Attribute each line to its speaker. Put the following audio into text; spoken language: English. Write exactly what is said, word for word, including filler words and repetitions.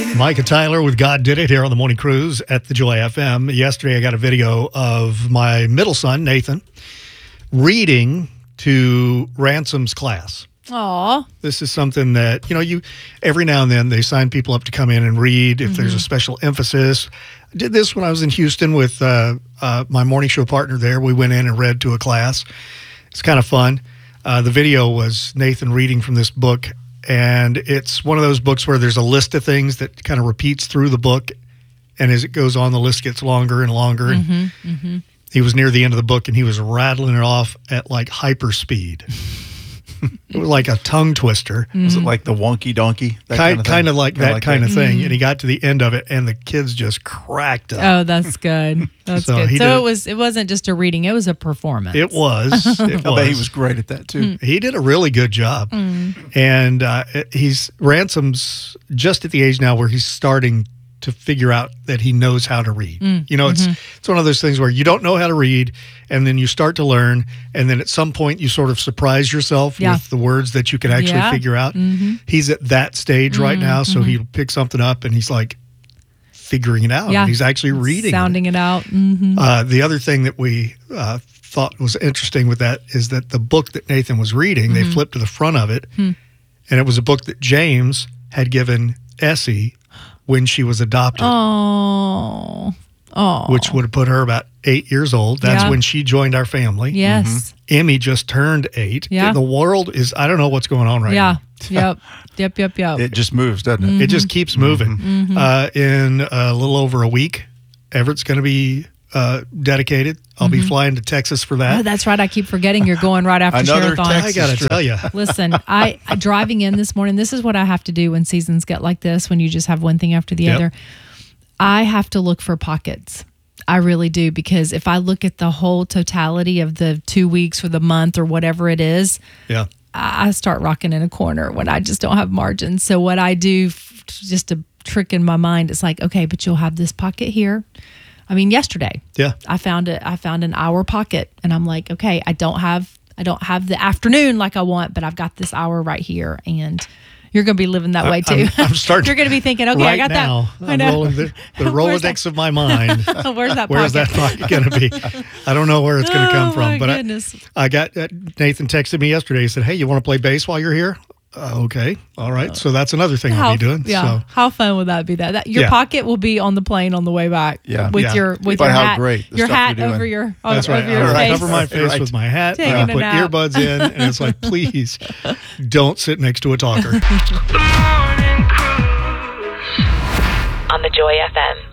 Speaker 1: Micah Tyler with God Did It here on the Morning Cruise at the Joy F M. Yesterday, I got a video of my middle son, Nathan, reading to Ransom's class.
Speaker 2: Aw.
Speaker 1: This is something that, you know, you every now and then they sign people up to come in and read if mm-hmm. there's a special emphasis. I did this when I was in Houston with uh, uh, my morning show partner there. We went in and read to a class. It's kind of fun. Uh, the video was Nathan reading from this book, and it's one of those books where there's a list of things that kind of repeats through the book, and as it goes on, the list gets longer and longer. And
Speaker 2: mm-hmm, mm-hmm.
Speaker 1: he was near the end of the book, and he was rattling it off at like hyper speed. It was like a tongue twister.
Speaker 3: Mm-hmm. Was it like the wonky donkey?
Speaker 1: That kind, kind, of kind of like
Speaker 3: kind
Speaker 1: that
Speaker 3: like
Speaker 1: kind
Speaker 3: that.
Speaker 1: of thing.
Speaker 2: Mm-hmm.
Speaker 1: And he got to the end of it, and the kids just cracked up.
Speaker 2: Oh, that's good. That's
Speaker 1: So
Speaker 2: good.
Speaker 1: he
Speaker 2: So
Speaker 1: did-
Speaker 2: it was. It wasn't just a reading. It was a performance.
Speaker 1: It was. It
Speaker 3: I
Speaker 1: was.
Speaker 3: bet he was great at that too.
Speaker 1: He did a really good job.
Speaker 2: Mm.
Speaker 1: And uh, he's Ransom's just at the age now where he's starting to figure out that he knows how to read.
Speaker 2: Mm.
Speaker 1: You know,
Speaker 2: Mm-hmm.
Speaker 1: it's it's one of those things where you don't know how to read, and then you start to learn, and then at some point you sort of surprise yourself
Speaker 2: Yeah.
Speaker 1: with the words that you can actually
Speaker 2: Yeah.
Speaker 1: figure out.
Speaker 2: Mm-hmm.
Speaker 1: He's at that stage right now, so
Speaker 2: mm-hmm.
Speaker 1: he'll pick something up and he's like figuring it out.
Speaker 2: Yeah.
Speaker 1: And he's actually reading it.
Speaker 2: sounding it out. Mm-hmm.
Speaker 1: Uh, the other thing that we uh, thought was interesting with that is that the book that Nathan was reading,
Speaker 2: Mm-hmm.
Speaker 1: they flipped to the front of it,
Speaker 2: Hmm.
Speaker 1: and it was a book that James had given Essie when she was adopted,
Speaker 2: Oh. Oh.
Speaker 1: which would have put her about eight years old. That's
Speaker 2: Yeah.
Speaker 1: when she joined our family.
Speaker 2: Yes.
Speaker 1: Emmy just turned eight.
Speaker 2: Yeah.
Speaker 1: The world is, I don't know what's going on right
Speaker 2: Yeah.
Speaker 1: now.
Speaker 2: Yep. Yep. Yep. Yep.
Speaker 3: It just moves, doesn't it?
Speaker 1: It just keeps moving.
Speaker 2: Mm-hmm.
Speaker 1: Uh, in a little over a week, Everett's going to be uh, dedicated. I'll be flying to Texas for that.
Speaker 2: Oh, that's right. I keep forgetting you're going right after
Speaker 3: Another
Speaker 2: Sherathon.
Speaker 3: Texas
Speaker 1: I got to
Speaker 3: trip.
Speaker 1: tell you.
Speaker 2: Listen, I driving in this morning, this is what I have to do when seasons get like this, when you just have one thing after the
Speaker 1: Yep.
Speaker 2: other. I have to look for pockets. I really do, because if I look at the whole totality of the two weeks or the month or whatever it is,
Speaker 1: Yeah.
Speaker 2: I I start rocking in a corner when I just don't have margins. So what I do, f- just a trick in my mind, it's like, okay, but you'll have this pocket here. I mean, yesterday,
Speaker 1: Yeah.
Speaker 2: I found it. I found an hour pocket, and I'm like, okay, I don't have, I don't have the afternoon like I want, but I've got this hour right here, and you're going to be living that way too.
Speaker 1: I'm, I'm starting.
Speaker 2: You're going to be thinking, okay,
Speaker 1: right
Speaker 2: I got
Speaker 1: now,
Speaker 2: that. I
Speaker 1: I'm
Speaker 2: know.
Speaker 1: rolling the, the
Speaker 2: Where's
Speaker 1: Rolodex of my mind.
Speaker 2: that? Where's that?
Speaker 1: Where's
Speaker 2: pocket?
Speaker 1: that pocket going to be? I don't know where it's going to come
Speaker 2: Oh,
Speaker 1: from.
Speaker 2: my
Speaker 1: But
Speaker 2: goodness.
Speaker 1: I, I got uh, Nathan texted me yesterday. He said, "Hey, you want to play bass while you're here?" Uh, okay, all right. So that's another thing
Speaker 2: How,
Speaker 1: I'll be doing.
Speaker 2: yeah.
Speaker 1: So
Speaker 2: How fun would that be? That, that your
Speaker 1: Yeah.
Speaker 2: pocket will be on the plane on the way back.
Speaker 3: Yeah.
Speaker 2: With
Speaker 1: Yeah.
Speaker 2: your with
Speaker 3: But
Speaker 2: your
Speaker 3: how
Speaker 2: hat.
Speaker 3: great, the
Speaker 2: your
Speaker 3: stuff
Speaker 2: hat
Speaker 3: you're doing.
Speaker 2: over your
Speaker 1: that's
Speaker 2: over
Speaker 1: right.
Speaker 2: your
Speaker 1: I'll
Speaker 2: face.
Speaker 1: cover my face
Speaker 3: Right.
Speaker 1: with my hat.
Speaker 2: Taking
Speaker 1: I'll
Speaker 2: a
Speaker 1: put
Speaker 2: nap.
Speaker 1: earbuds in, and it's like, please, don't sit next to a talker.
Speaker 4: On the Joy F M.